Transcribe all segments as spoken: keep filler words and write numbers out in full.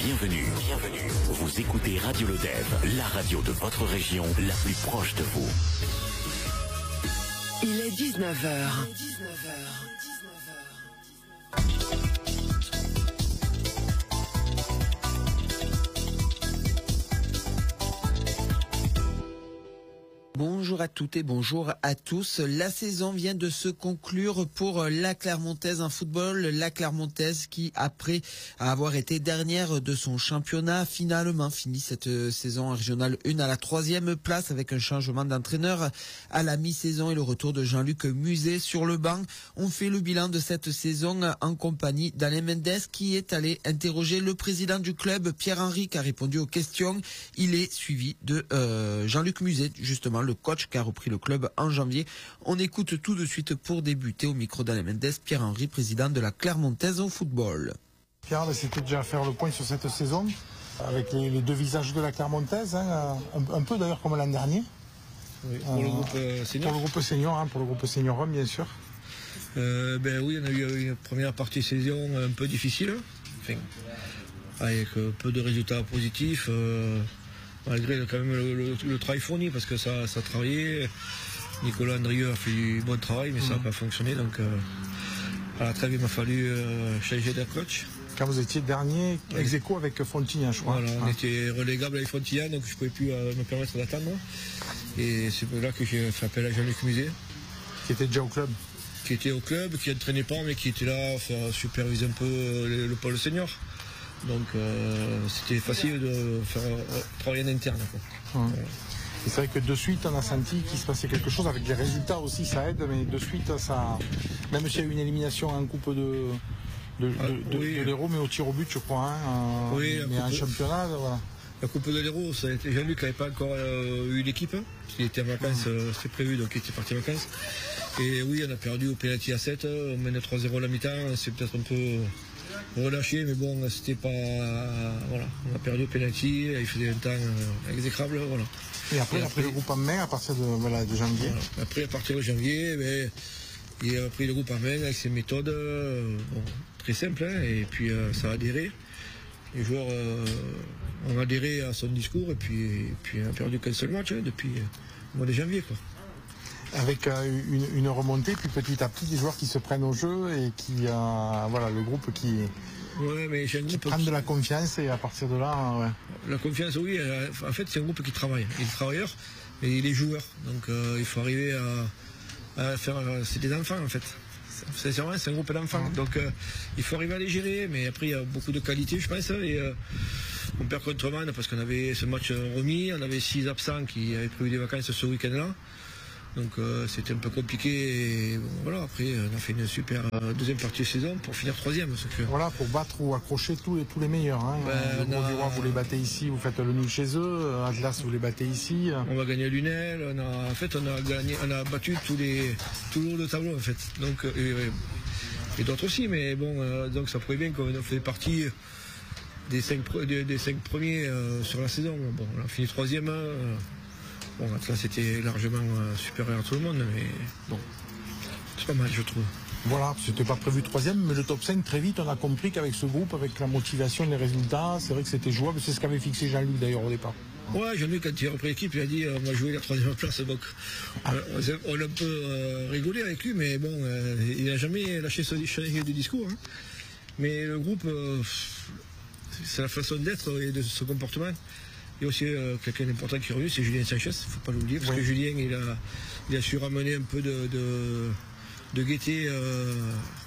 Bienvenue, bienvenue. Vous écoutez Radio Lodève, la radio de votre région, la plus proche de vous. Il est dix-neuf heures. Bonjour à toutes et bonjour à tous. La saison vient de se conclure pour la Clermontaise en football. La Clermontaise qui, après avoir été dernière de son championnat, finalement finit cette saison en régionale un à la troisième place avec un changement d'entraîneur à la mi-saison et le retour de Jean-Luc Muset sur le banc. On fait le bilan de cette saison en compagnie d'Alain Mendes qui est allé interroger le président du club, Pierre-Henri, qui a répondu aux questions. Il est suivi de euh, Jean-Luc Muset, justement, le coach qui a repris le club en janvier. On écoute tout de suite pour débuter au micro d'Alain Mendes, Pierre-Henri, président de la Clermontaise au football. Pierre, c'était déjà faire le point sur cette saison, avec les, les deux visages de la Clermontaise, hein, un, un peu d'ailleurs comme l'an dernier. Oui, pour, euh, le groupe, euh, senior. pour le groupe senior. Hein, pour le groupe senior homme, bien sûr. Euh, ben oui, on a eu une première partie de saison un peu difficile, enfin, avec euh, peu de résultats positifs. Euh, Malgré quand même le, le, le travail fourni, parce que ça, ça a travaillé. Nicolas Andrieux a fait du bon travail, mais mmh. ça n'a pas fonctionné. Donc euh, à la trêve, il m'a fallu euh, changer de coach. Quand vous étiez dernier, ouais. ex aequo avec Fontignan, je crois. Voilà, on ah. était relégable avec Fontignan, donc je ne pouvais plus euh, me permettre d'attendre. Et c'est pour là que j'ai fait appel à Jean-Luc Muset. Qui était déjà au club. Qui était au club, qui n'entraînait pas, mais qui était là, faire superviser un peu le, le pôle senior. Donc euh, c'était facile de faire euh, travailler en interne. Quoi. Hum. Euh. C'est vrai que de suite on a senti qu'il se passait quelque chose avec les résultats aussi, ça aide, mais de suite ça, même s'il y a eu une élimination en coupe de de, ah, de, oui. de, de l'Hérault, mais au tir au but je crois, hein, en, oui, mais en championnat, voilà. La coupe de l'Hérault, Jean-Luc n'avait pas encore euh, eu l'équipe, hein, il était en vacances, hum. euh, c'était prévu, donc il était parti en vacances. Et oui, on a perdu au pénalty à sept, on mène trois zéro à la mi-temps, c'est peut-être un peu relâché, mais bon, c'était pas. Voilà, on a perdu au penalty, il faisait un temps euh, exécrable, voilà. Et après, et après, après le groupe en main à partir de, voilà, de janvier. Voilà. Après, à partir de janvier, ben, il a pris le groupe en main avec ses méthodes euh, bon, très simples, hein, et puis euh, ça a adhéré. Les joueurs euh, ont adhéré à son discours, et puis, et puis on a perdu qu'un seul match hein, depuis euh, le mois de janvier, quoi. Avec euh, une, une remontée, puis petit à petit des joueurs qui se prennent au jeu et qui, euh, voilà, le groupe qui, ouais, mais j'ai un qui groupe prennent qui... de la confiance et à partir de là, ouais. La confiance, oui. Euh, en fait, c'est un groupe qui travaille. Il est travailleur et il est joueur. Donc, euh, il faut arriver à, à faire. Euh, c'est des enfants, en fait. C'est, c'est vrai, c'est un groupe d'enfants. Mmh. Donc, euh, il faut arriver à les gérer. Mais après, il y a beaucoup de qualité, je pense. Et euh, on perd contre Man parce qu'on avait ce match remis. On avait six absents qui avaient prévu des vacances ce week-end-là. Donc euh, c'était un peu compliqué et bon, voilà, après on a fait une super euh, deuxième partie de saison pour finir troisième. Que... Voilà, pour battre ou accrocher tous les, tous les meilleurs. Hein. Ben, le Grosduroy, a... vous les battez ici, vous faites le nul chez eux, Atlas vous les battez ici. On va gagner à Lunel, on a, en fait on a, gagné, on a battu tous les, tout le haut de tableau en fait. Donc, et, et d'autres aussi, mais bon, euh, donc ça prouve bien qu'on fait partie des cinq, des, des cinq premiers euh, sur la saison. Bon, on a fini troisième. Euh, Bon, Atlas c'était largement euh, supérieur à tout le monde, mais bon, c'est pas mal, je trouve. Voilà, c'était pas prévu troisième, mais le top cinq, très vite, on a compris qu'avec ce groupe, avec la motivation, les résultats, c'est vrai que c'était jouable. C'est ce qu'avait fixé Jean-Luc d'ailleurs au départ. Ouais, Jean-Luc, quand il a repris l'équipe, il a dit euh, on va jouer la troisième place. Donc, ah. euh, on a un peu euh, rigolé avec lui, mais bon, euh, il n'a jamais lâché ce du discours. Hein. Mais le groupe, euh, c'est la façon d'être et de ce comportement. Il y a aussi euh, quelqu'un d'important qui est revenu, c'est Julien Sanchez, il ne faut pas l'oublier, parce oui. que Julien, il a, il a su ramener un peu de, de, de gaieté euh,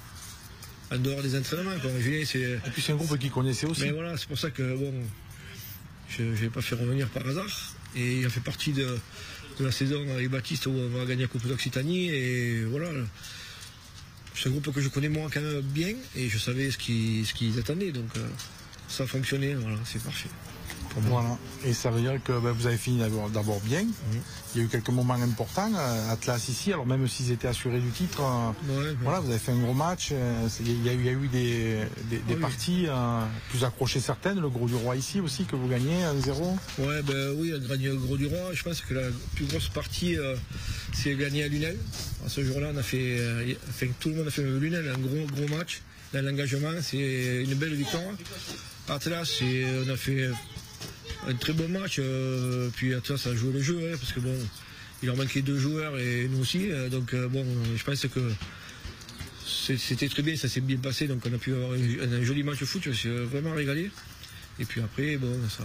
en dehors des entraînements. Quoi. Julien, c'est... Et puis c'est un groupe qu'il connaissait aussi. Mais voilà, c'est pour ça que bon, je ne vais pas faire revenir par hasard. Et il a fait partie de, de la saison avec Baptiste où on va gagner la Coupe d'Occitanie. Et voilà, c'est un groupe que je connais moi quand même bien, et je savais ce qu'ils, ce qu'ils attendaient. Donc euh, ça a fonctionné, voilà, c'est parfait. Voilà, et ça veut dire que ben, vous avez fini d'abord, d'abord bien. Mmh. Il y a eu quelques moments importants. Euh, Atlas ici, alors même s'ils étaient assurés du titre, euh, ouais, voilà, vous avez fait un gros match. Euh, il, y a eu, il y a eu des, des, des oui. parties euh, plus accrochées certaines. Le Grosduroy ici aussi que vous gagnez un zéro. Ouais, ben oui, on a gagné le Grosduroy. Je pense que la plus grosse partie, euh, c'est gagner à Lunel. À ce jour-là, on a fait, euh, enfin, tout le monde a fait Lunel, un gros gros match. Dans l'engagement, c'est une belle victoire. Atlas, on a fait un très bon match. Euh, puis Atlas a joué le jeu, hein, parce que bon, il leur manquait deux joueurs et nous aussi. Euh, donc euh, bon, je pense que c'était très bien, ça s'est bien passé. Donc on a pu avoir un, un joli match de foot, je me suis vraiment régalé. Et puis après, bon, ça,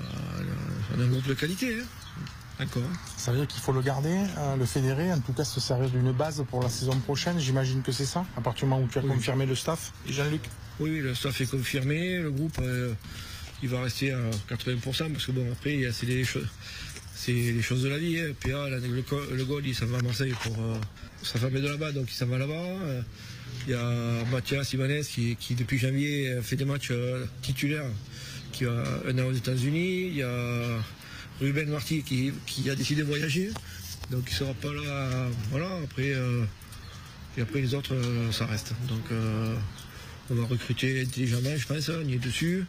on a un groupe de qualité. Hein. D'accord. Ça veut dire qu'il faut le garder, euh, le fédérer, en tout cas se servir d'une base pour la saison prochaine. J'imagine que c'est ça, à partir du moment où tu as oui. confirmé le staff. Jean-Luc? Oui, le staff est confirmé. Le groupe, euh, il va rester à quatre-vingts pour cent parce que bon, après, c'est les choses. C'est les choses de la vie. Hein. P A, le, le goal, il s'en va à Marseille pour euh, sa femme est de là-bas, donc il s'en va là-bas. Il y a Mathias Ibanez qui, qui depuis janvier fait des matchs euh, titulaires, qui a un an aux États-Unis. Il y a Ruben Marty qui, qui a décidé de voyager, donc il ne sera pas là. Voilà, après, euh, et après les autres, euh, ça reste. Donc euh, on va recruter intelligemment, je pense, on y est dessus.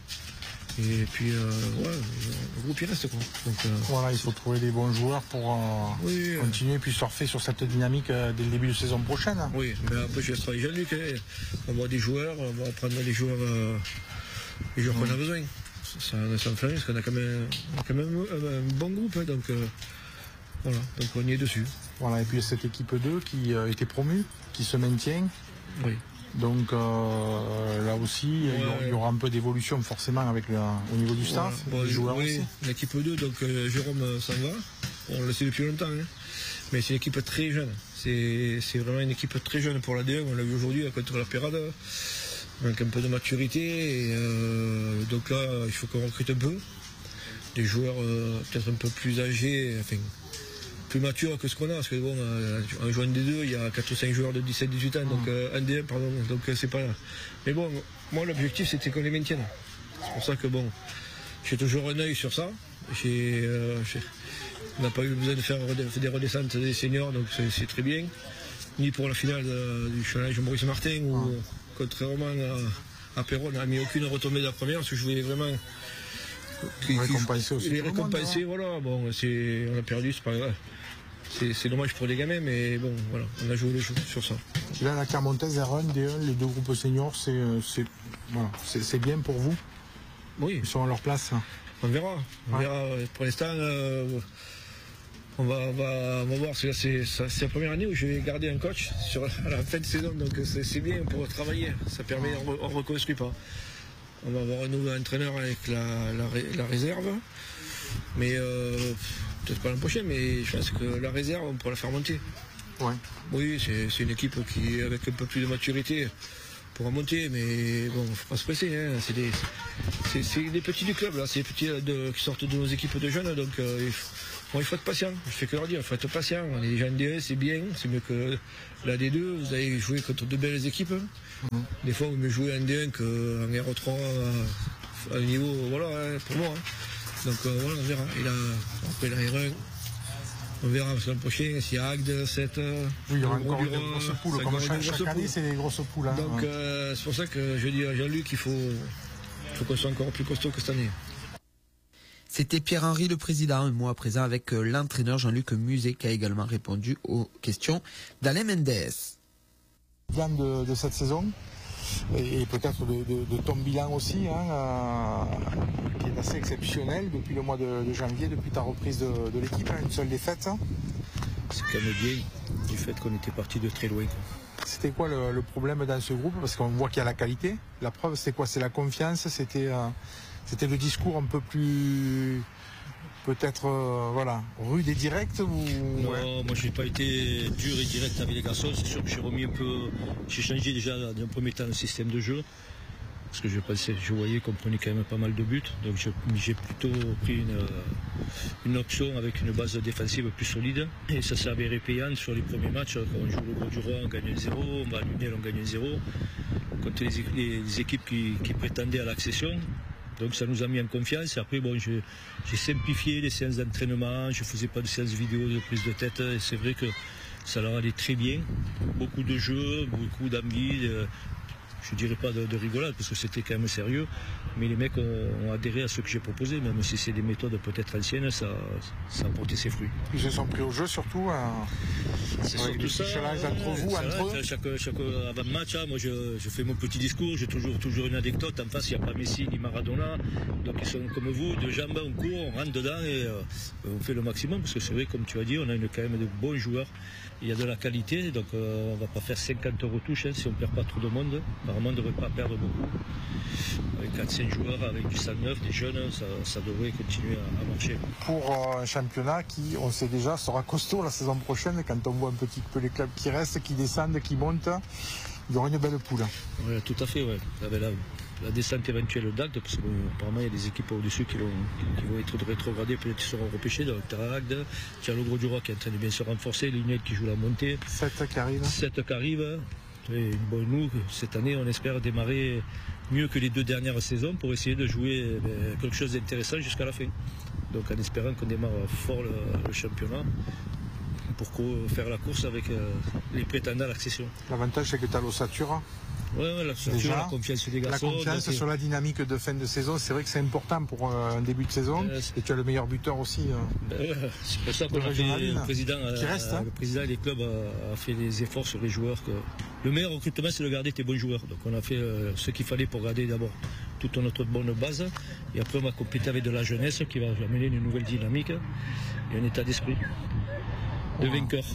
Et puis, euh, ouais, le groupe il reste quoi. Donc, euh, voilà, il faut trouver les bons joueurs pour euh, oui, continuer, puis surfer sur cette dynamique euh, dès le début de saison prochaine. Oui, mais après je laisse travailler Jean-Luc. Hein. On va des joueurs, on va prendre les joueurs, euh, les joueurs mmh. qu'on a besoin. Ça, ça me fait parce qu'on a quand même, quand même un, un bon groupe, hein, donc euh, voilà, donc on y est dessus. Voilà, et puis cette équipe deux qui euh, était promue, qui se maintient. Oui. Donc euh, là aussi, ouais, il y aura un peu d'évolution forcément avec le, au niveau du staff, voilà. Bon, des joueurs oui, aussi. L'équipe deux, donc euh, Jérôme s'en va, on le sait depuis longtemps, hein. Mais c'est une équipe très jeune. C'est vraiment une équipe très jeune pour la D un, on l'a vu aujourd'hui contre la Pérade. Donc un peu de maturité, et euh, donc là il faut qu'on recrute un peu des joueurs euh, peut-être un peu plus âgés, enfin plus matures que ce qu'on a, parce que bon, euh, en jouant D deux, il y a quatre ou cinq joueurs de dix-sept dix-huit ans, donc euh, en D un, pardon, donc euh, c'est pas là. Mais bon, moi l'objectif c'était qu'on les maintienne. C'est pour ça que bon, j'ai toujours un œil sur ça. Euh, on n'a pas eu besoin de faire des redescentes des seniors, donc c'est très bien. Ni pour la finale de, du challenge Maurice Martin, où ah. contrairement à, à Perron, on n'a mis aucune retombée de la première, parce que je voulais vraiment les récompenser aussi. Les récompenser, voilà. Bon, on a perdu, c'est pas grave. C'est dommage pour les gamins, mais bon, voilà, on a joué le jeu sur ça. Là, la Clermontaise, R un, D un, les deux groupes seniors, c'est voilà, bien pour vous? Oui. Ils sont à leur place. On verra. On ouais. verra. Pour l'instant, euh, on, va, on, va, on va voir. C'est la première année où je vais garder un coach sur, à la fin de saison, donc c'est bien pour travailler. Ça permet, on ne reconstruit pas. On va avoir un nouveau entraîneur avec la, la, la réserve. Mais euh, peut-être pas l'an prochain, mais je pense que la réserve, on pourra la faire monter. Ouais. Oui, c'est une équipe qui, avec un peu plus de maturité, pourra monter, mais bon, il ne faut pas se presser. Hein. C'est des, des petits du club, là, c'est des petits de, qui sortent de nos équipes de jeunes, donc euh, il, faut, bon, il faut être patient. Je fais que leur dire, il faut être patient. On est déjà en D un, c'est bien, c'est mieux que la D deux. Vous avez joué contre de belles équipes. Mmh. Des fois, vous mieux jouer en D un qu'en R trois à un niveau, voilà, hein, pour moi. Hein. Donc euh, voilà, on verra. Il a, après la R un, on verra parce que l'an prochain, s'il y a Agde, sept. Oui, il y aura encore des grosses poules. Comme chaque, chaque année, c'est des grosses poules. Hein. Donc ouais. euh, c'est pour ça que je dis à Jean-Luc qu'il faut, faut qu'on soit encore plus costaud que cette année. C'était Pierre-Henri le président, un mois présent avec l'entraîneur Jean-Luc Muset qui a également répondu aux questions d'Alain Mendes. Plan de, de cette saison et peut-être de, de, de ton bilan aussi, hein, euh, qui est assez exceptionnel depuis le mois de, de janvier, depuis ta reprise de, de l'équipe, hein, une seule défaite. C'est quand même bien du fait qu'on était parti de très loin. C'était quoi le, le problème dans ce groupe? Parce qu'on voit qu'il y a la qualité. La preuve, c'était quoi? C'est la confiance, c'était euh, c'était le discours un peu plus... peut-être euh, voilà, rude et direct ou... Non, ouais. Moi je n'ai pas été dur et direct avec les garçons, c'est sûr que j'ai remis un peu, j'ai changé déjà d'un premier temps le système de jeu, parce que je pensais, je voyais qu'on prenait quand même pas mal de buts, donc j'ai plutôt pris une, une option avec une base défensive plus solide, et ça s'est avéré payant sur les premiers matchs, quand on joue le Gros du Roi, on gagne un zéro, on va à Lunel, on gagne un zéro, contre les, les, les équipes qui, qui prétendaient à l'accession. Donc ça nous a mis en confiance. Et après, bon, j'ai simplifié les séances d'entraînement, je ne faisais pas de séances vidéo de prise de tête. Et c'est vrai que ça leur allait très bien. Beaucoup de jeux, beaucoup d'envie. je dirais pas de, de rigolade, parce que c'était quand même sérieux, mais les mecs ont, ont adhéré à ce que j'ai proposé, même si c'est des méthodes peut-être anciennes, ça, ça a porté ses fruits. Ils se sont pris au jeu surtout, euh, c'est avec surtout ça, entre vous, entre eux. Chaque, chaque avant-match, hein, moi je, je fais mon petit discours, j'ai toujours, toujours une anecdote, en face il n'y a pas Messi ni Maradona, donc ils sont comme vous, de jambes, on court, on rentre dedans et euh, on fait le maximum, parce que c'est vrai, comme tu as dit, on a une, quand même de bons joueurs, il y a de la qualité, donc euh, on ne va pas faire cinquante retouches hein, si on ne perd pas trop de monde. Apparemment, on ne devrait pas perdre beaucoup. Avec quatre cinq joueurs, avec du sang neuf, des jeunes, ça, ça devrait continuer à, à marcher. Pour euh, un championnat qui, on sait déjà, sera costaud la saison prochaine, quand on voit un petit peu les clubs qui restent, qui descendent, qui montent, il y aura une belle poule. Oui, tout à fait, ouais. Avec la, la descente éventuelle d'Agde, parce qu'apparemment il y a des équipes au-dessus qui, qui vont être rétrogradées, peut-être qu'ils seront repêchés, donc Agde, Thiago Gros-Dura qui est en train de bien se renforcer, l'United qui joue la montée. sept qui arrivent. sept qui arrivent. Et bon, nous, cette année, on espère démarrer mieux que les deux dernières saisons pour essayer de jouer ben, quelque chose d'intéressant jusqu'à la fin. Donc en espérant qu'on démarre fort le, le championnat pour faire la course avec euh, les prétendants à l'accession. L'avantage, c'est que tu as l'ossature. Oui, ouais, la, la confiance des garçons. La confiance donc, sur la dynamique de fin de saison, c'est vrai que c'est important pour euh, un début de saison. Euh, et tu as le meilleur buteur aussi. Euh, ben, ouais, c'est pour ça qu'on a fait le président, qui reste, euh, hein. Le président des clubs a, a fait des efforts sur les joueurs. Que, le meilleur recrutement, c'est de garder tes bons joueurs. Donc on a fait euh, ce qu'il fallait pour garder d'abord toute notre bonne base. Et après, on va compléter avec de la jeunesse qui va amener une nouvelle dynamique et un état d'esprit de ouais. vainqueur.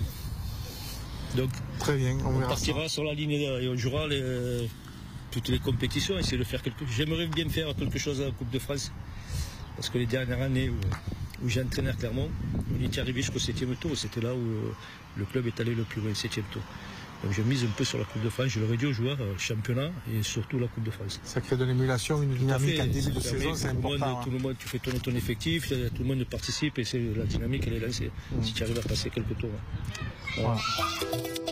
Donc, très bien, on, on partira ça. sur la ligne et on jouera les, toutes les compétitions, essayer de faire quelque chose. J'aimerais bien faire quelque chose à la Coupe de France, parce que les dernières années où, où j'ai entraîné à Clermont, on était arrivé jusqu'au septième tour, c'était là où le club est allé le plus loin, septième tour. Donc je mise un peu sur la Coupe de France, je l'aurais dit aux joueurs, championnat et surtout la Coupe de France. Ça crée de l'émulation, une dynamique en début de saison, c'est important. Monde, hein. Tout le monde, tu fais tourner ton effectif, tout le monde participe et c'est la dynamique, elle est lancée, mmh. si tu arrives à passer quelques tours. Voilà. Wow.